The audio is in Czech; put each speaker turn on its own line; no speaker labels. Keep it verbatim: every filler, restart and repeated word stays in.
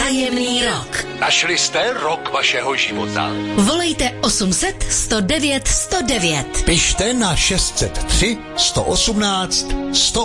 Vzájemný rok.
Našli jste rok vašeho života?
Volejte osm set, sto devět, sto devět.
Pište na šest set tři, sto osmnáct, sto